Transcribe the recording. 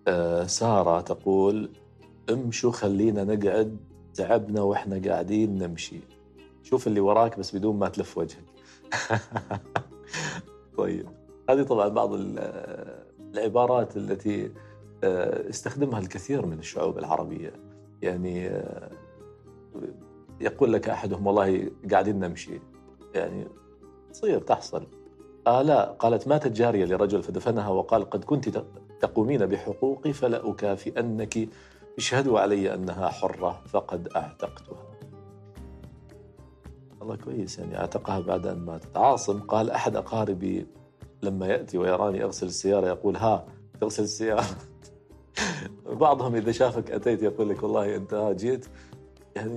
سارة تقول: امشوا خلينا نقعد، تعبنا وإحنا قاعدين نمشي، شوف اللي وراك بس بدون ما تلف وجهك. طيب، هذه طبعا بعض العبارات التي استخدمها الكثير من الشعوب العربية. يعني يقول لك أحدهم: والله قاعدين نمشي، يعني تصير تحصل. لا، قالت: ماتت جارية لرجل فدفنها وقال: قد كنت تقومين بحقوقي فلا أكافئنك، اشهدوا علي أنها حرة فقد أعتقتها. الله كويس، يعني أعتقها بعد أن ماتت. عاصم قال: أحد أقاربي لما يأتي ويراني أغسل السيارة يقول: ها تغسل السيارة. بعضهم إذا شافك أتيت يقول لك: والله أنت جيت